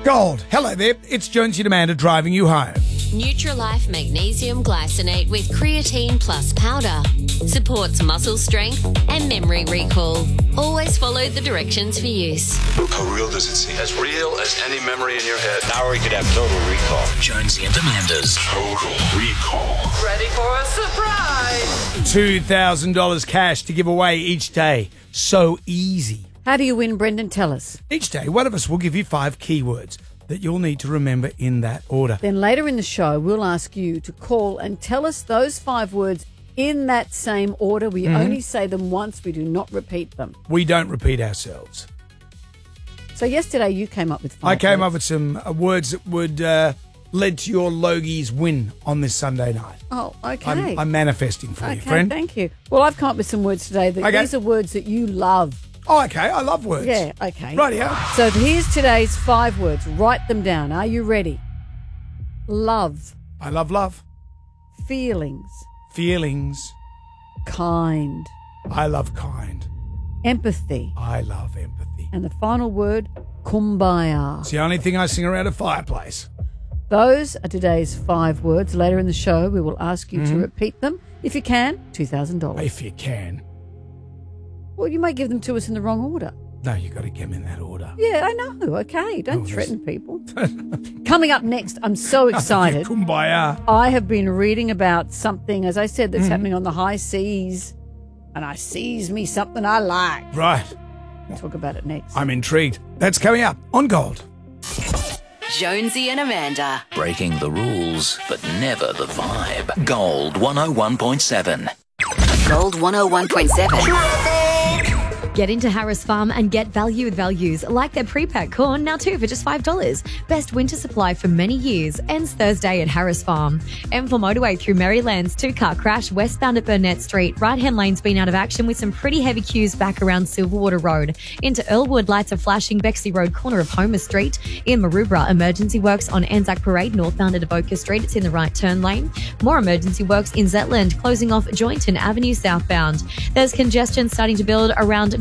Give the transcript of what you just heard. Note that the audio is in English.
Gold. Hello there. It's Jonesy and Amanda driving you home. Nutrilife Magnesium Glycinate with creatine plus powder. Supports muscle strength and memory recall. Always follow the directions for use. How real does it seem? As real as any memory in your head. Now we could have total recall. Jonesy and Amanda's Total Recall. Ready for a surprise? $2,000 cash to give away each day. So easy. How do you win, Brendan? Tell us. Each day, one of us will give you 5 keywords that you'll need to remember in that order. Then later in the show, we'll ask you to call and tell us those 5 words in that same order. We only say them once. We do not repeat them. We don't repeat ourselves. So yesterday you came up with 5 I came words. up with some words that would lead to your Logies win on this Sunday night. Oh, okay. I'm manifesting for you, Okay, friend. thank you. Well, I've come up with some words today. Okay. These are words that you love. Oh, okay. I love words. Yeah, okay. Rightio. So here's today's 5 words. Write them down. Are you ready? Love. I love love. Feelings. Feelings. Kind. I love kind. Empathy. I love empathy. And the final word, kumbaya. It's the only thing I sing around a fireplace. Those are today's 5 words. Later in the show, we will ask you to repeat them. If you can, $2,000. If you can. Well, you may give them to us in the wrong order. No, you got to get them in that order. Yeah, I know. Okay, don't Oh, threaten people. Coming up next, I'm so excited. Kumbaya. I have been reading about something, as I said, that's happening on the high seas. And I sees me something I like. Right. We'll talk about it next. I'm intrigued. That's coming up on Gold. Jonesy and Amanda. breaking the rules, but never the vibe. Gold 101.7. Gold 101.7. Get into Harris Farm and get value with values, like their pre-packed corn, now 2 for just $5. Best winter supply for many years. Ends Thursday at Harris Farm. M4 motorway through Maryland's 2-car crash westbound at Burnett Street. Right-hand lane's been out of action with some pretty heavy queues back around Silverwater Road. Into Earlwood, lights are flashing Bexley Road, corner of Homer Street. In Maroubra, emergency works on Anzac Parade, northbound at Avoca Street. It's in the right turn lane. More emergency works in Zetland, closing off Joynton Avenue southbound. There's congestion starting to build around